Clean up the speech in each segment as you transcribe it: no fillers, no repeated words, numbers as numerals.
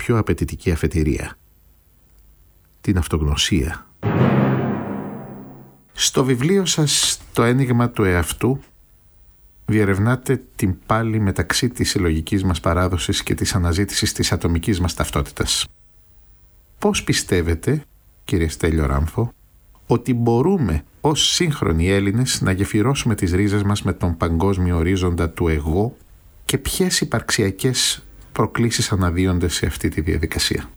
πιο απαιτητική αφετηρία. Την αυτογνωσία. Στο βιβλίο σας «Το ένιγμα του εαυτού» διερευνάτε την πάλη μεταξύ της συλλογικής μας παράδοσης και της αναζήτησης της ατομικής μας ταυτότητας. Πώς πιστεύετε, κύριε Στέλιο Ράμφο, ότι μπορούμε ως σύγχρονοι Έλληνες να γεφυρώσουμε τις ρίζες μας με τον παγκόσμιο ορίζοντα του εγώ και ποιες υπαρξιακές προκλήσεις αναδύονται σε αυτή τη διαδικασία?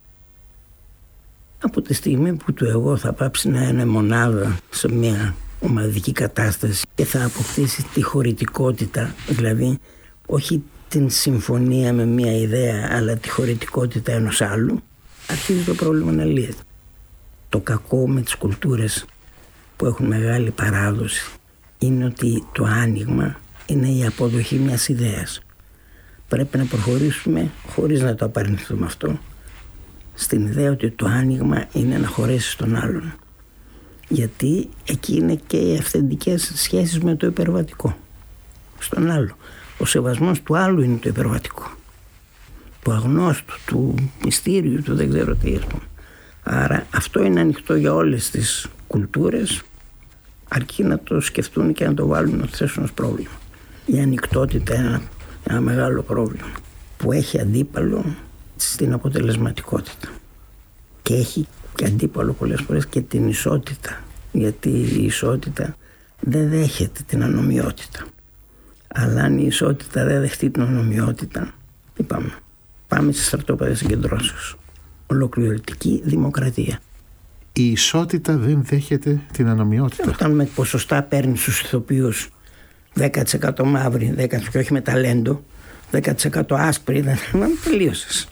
Από τη στιγμή που το εγώ θα πάψει να είναι μονάδα σε μια ομαδική κατάσταση και θα αποκτήσει τη χωρητικότητα, δηλαδή όχι την συμφωνία με μια ιδέα αλλά τη χωρητικότητα ενός άλλου, αρχίζει το πρόβλημα να λύεται. Το κακό με τις κουλτούρες που έχουν μεγάλη παράδοση είναι ότι το άνοιγμα είναι η αποδοχή μιας ιδέας. Πρέπει να προχωρήσουμε χωρίς να το απαρνηθούμε αυτό στην ιδέα ότι το άνοιγμα είναι να χωρέσεις τον άλλον, γιατί εκεί είναι και οι αυθεντικές σχέσεις με το υπερβατικό στον άλλο. Ο σεβασμός του άλλου είναι το υπερβατικό, του αγνώστου, του μυστήριου, του δεν ξέρω τι. Άρα αυτό είναι ανοιχτό για όλες τις κουλτούρες, αρκεί να το σκεφτούν και να το βάλουν να θέσουν ως πρόβλημα. Η ανοιχτότητα είναι ένα μεγάλο πρόβλημα που έχει αντίπαλο στην αποτελεσματικότητα και έχει και αντίπαλο πολλές φορές και την ισότητα, γιατί η ισότητα δεν δέχεται την ανομοιότητα. Αλλά αν η ισότητα δεν δεχτεί την ανομοιότητα, πάμε στις στρατόπεδες συγκεντρώσεως. Ολοκληρωτική δημοκρατία. Η ισότητα δεν δέχεται την ανομοιότητα. Όταν με ποσοστά παίρνει στους ηθοποιούς 10% μαύροι, 10% και όχι με ταλέντο, 10% άσπροι, δεν τελείωσες.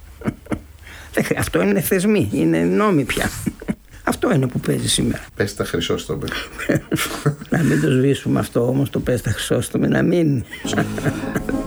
Αυτό είναι θεσμοί, είναι νόμοι πια. Αυτό είναι που παίζει σήμερα. Πες τα Χρυσόστομε. Να μην το σβήσουμε αυτό όμως, το πες τα Χρυσόστομε, να μην.